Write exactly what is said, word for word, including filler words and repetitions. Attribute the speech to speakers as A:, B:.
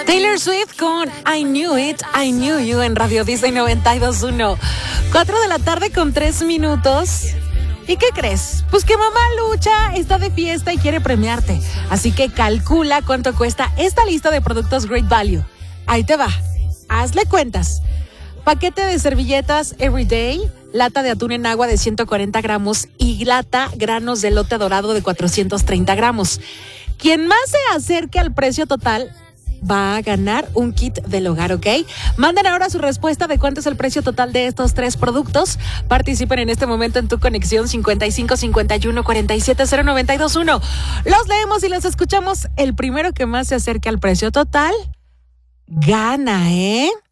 A: Taylor Swift con I Knew It, I Knew You en Radio Disney noventa y dos punto uno. cuatro de la tarde con tres minutos. ¿Y qué crees? Pues que Mamá Lucha está de fiesta y quiere premiarte. Así que calcula cuánto cuesta esta lista de productos Great Value. Ahí te va. Hazle cuentas. Paquete de servilletas Everyday, lata de atún en agua de ciento cuarenta gramos y lata granos de elote dorado de cuatrocientos treinta gramos. Quien más se acerque al precio total va a ganar un kit del hogar, ¿ok? Manden ahora su respuesta de cuánto es el precio total de estos tres productos. Participen en este momento en tu conexión cincuenta y cinco cincuenta y uno cuarenta y siete cero noventa y dos uno. Los leemos y los escuchamos. El primero que más se acerque al precio total gana, ¿eh?